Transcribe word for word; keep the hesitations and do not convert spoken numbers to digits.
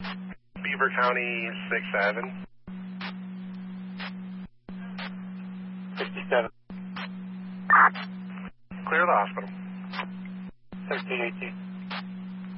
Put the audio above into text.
Beaver County, six seven. fifty-seven. Clear the hospital. thirteen eighteen.